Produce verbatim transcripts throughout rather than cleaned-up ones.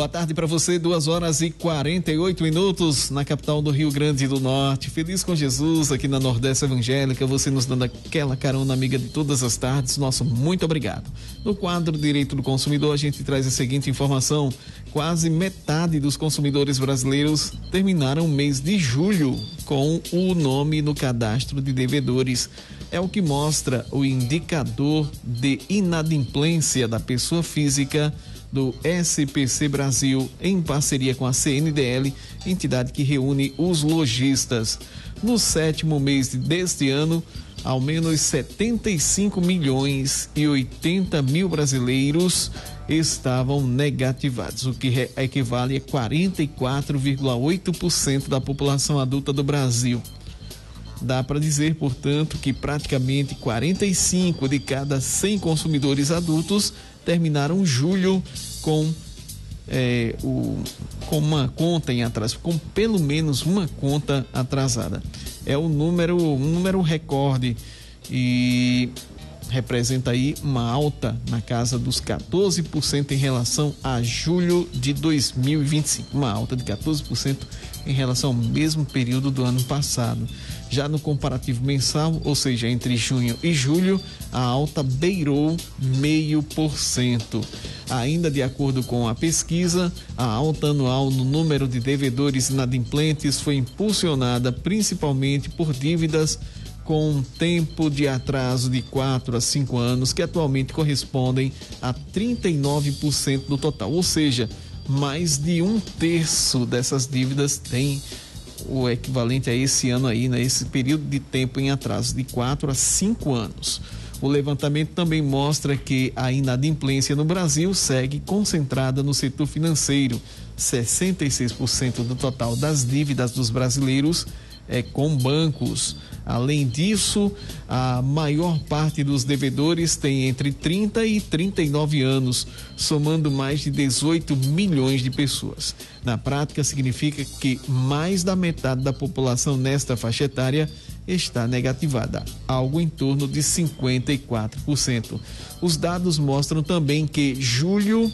Boa tarde para você, duas horas e quarenta e oito minutos na capital do Rio Grande do Norte. Feliz com Jesus aqui na Nordeste Evangélica, você nos dando aquela carona amiga de todas as tardes, nosso muito obrigado. No quadro Direito do Consumidor, a gente traz a seguinte informação: quase metade dos consumidores brasileiros terminaram o mês de julho com o nome no cadastro de devedores. É o que mostra o indicador de inadimplência da pessoa física do S P C Brasil, em parceria com a C N D L, entidade que reúne os lojistas. No sétimo mês deste ano, ao menos setenta e cinco milhões e oitenta mil brasileiros estavam negativados, o que equivale a quarenta e quatro vírgula oito por cento da população adulta do Brasil. Dá para dizer, portanto, que praticamente quarenta e cinco de cada cem consumidores adultos terminaram julho com, é, o, com uma conta em atraso, com pelo menos uma conta atrasada. É o número, um número recorde e representa aí uma alta na casa dos quatorze por cento em relação a julho de dois mil e vinte e cinco, uma alta de quatorze por cento em relação ao mesmo período do ano passado. Já no comparativo mensal, ou seja, entre junho e julho, a alta beirou meio por cento. Ainda de acordo com a pesquisa, a alta anual no número de devedores inadimplentes foi impulsionada principalmente por dívidas com um tempo de atraso de quatro a cinco anos, que atualmente correspondem a trinta e nove por cento do total, ou seja, mais de um terço dessas dívidas tem o equivalente a esse ano aí, né? Esse período de tempo em atraso de quatro a cinco anos. O levantamento também mostra que a inadimplência no Brasil segue concentrada no setor financeiro. sessenta e seis por cento do total das dívidas dos brasileiros é com bancos. Além disso, a maior parte dos devedores tem entre trinta e trinta e nove anos, somando mais de dezoito milhões de pessoas. Na prática, significa que mais da metade da população nesta faixa etária está negativada, algo em torno de cinquenta e quatro por cento. Os dados mostram também que julho,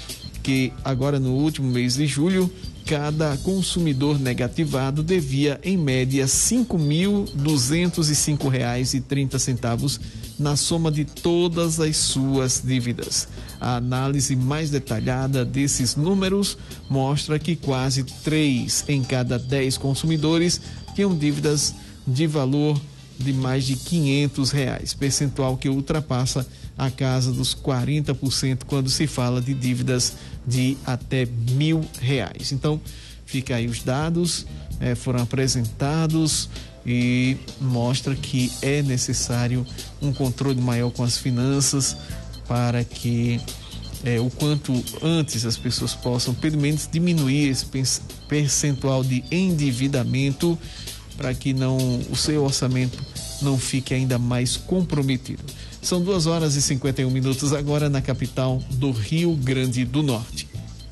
que agora no último mês de julho, cada consumidor negativado devia, em média, cinco mil duzentos e cinco reais e trinta centavos na soma de todas as suas dívidas. A análise mais detalhada desses números mostra que quase três em cada dez consumidores tinham dívidas de valor de mais de quinhentos reais, percentual que ultrapassa a casa dos quarenta por cento quando se fala de dívidas de até mil reais. Então, fica aí os dados, eh, foram apresentados e mostra que é necessário um controle maior com as finanças para que eh, o quanto antes as pessoas possam pelo menos diminuir esse percentual de endividamento para que não, o seu orçamento não fique ainda mais comprometido. São duas horas e cinquenta e um minutos agora na capital do Rio Grande do Norte.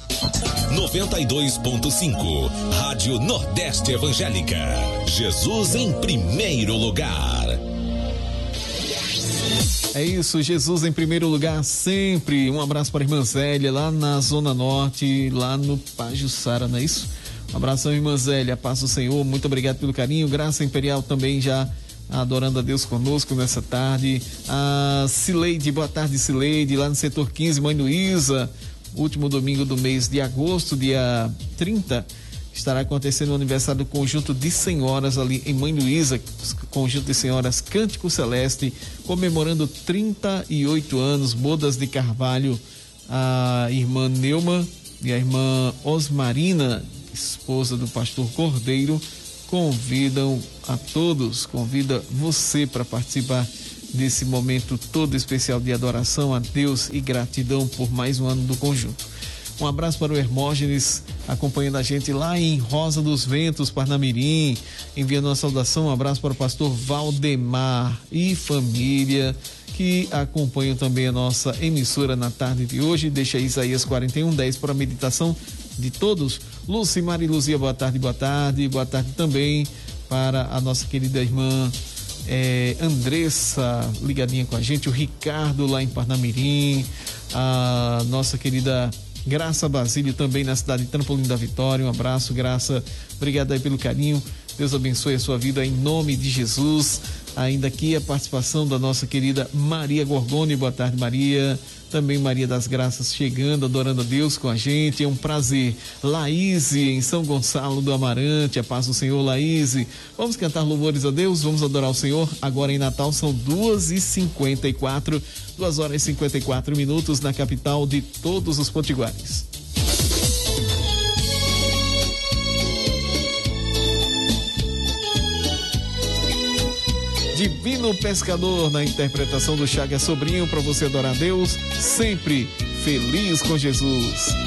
noventa e dois ponto cinco, Rádio Nordeste Evangélica. Jesus em primeiro lugar. É isso, Jesus em primeiro lugar sempre. Um abraço para a irmã Zélia, lá na Zona Norte, lá no Pajuçara, não é isso? Um abração, irmã Zélia, paz do Senhor, muito obrigado pelo carinho. Graça Imperial também já adorando a Deus conosco nessa tarde. A Cileide, boa tarde, Cileide, lá no setor quinze, Mãe Luísa. Último domingo do mês de agosto, dia trinta, estará acontecendo o aniversário do Conjunto de Senhoras ali em Mãe Luísa, Conjunto de Senhoras Cântico Celeste, comemorando trinta e oito anos, bodas de Carvalho. A irmã Neuma e a irmã Osmarina, esposa do pastor Cordeiro, convidam a todos, convida você para participar desse momento todo especial de adoração a Deus e gratidão por mais um ano do conjunto. Um abraço para o Hermógenes, acompanhando a gente lá em Rosa dos Ventos, Parnamirim, enviando uma saudação, um abraço para o pastor Valdemar e família, que acompanham também a nossa emissora na tarde de hoje. Deixa Isaías quarenta e um, dez para a meditação de todos. Lucimar e Luzia, boa tarde, boa tarde, boa tarde também para a nossa querida irmã é, Andressa, ligadinha com a gente, o Ricardo lá em Parnamirim, a nossa querida Graça Basílio também na cidade de Trampolim da Vitória. Um abraço, Graça. Obrigado aí pelo carinho. Deus abençoe a sua vida em nome de Jesus. Ainda aqui a participação da nossa querida Maria Gorgoni. Boa tarde, Maria. Também Maria das Graças chegando, adorando a Deus com a gente. É um prazer. Laíse, em São Gonçalo do Amarante. A paz do Senhor, Laíse. Vamos cantar louvores a Deus, vamos adorar o Senhor. Agora em Natal são duas e cinquenta e quatro. duas horas e cinquenta e quatro minutos na capital de todos os potiguares. Divino Pescador na interpretação do Chagas Sobrinho, para você adorar a Deus, sempre feliz com Jesus.